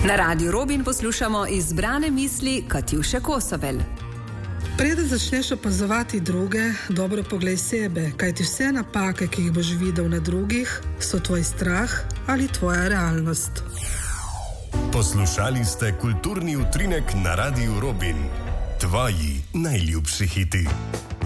Na Radiu Robin poslušamo izbrane misli Katjuše Kosovel. Preden začneš opazovati druge, dobro poglej sebe, kajti vse napake, ki jih boš videl na drugih, so tvoj strah ali tvoja realnost. Poslušali ste kulturni utrinek na Radiu Robin. Tvoji najljubši hiti.